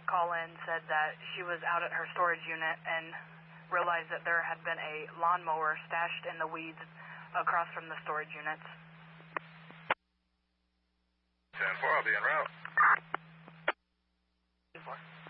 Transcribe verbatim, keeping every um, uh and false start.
call in said that she was out at her storage unit and realized that there had been a lawnmower stashed in the weeds across from the storage units. ten four, I'll be en route. ten four.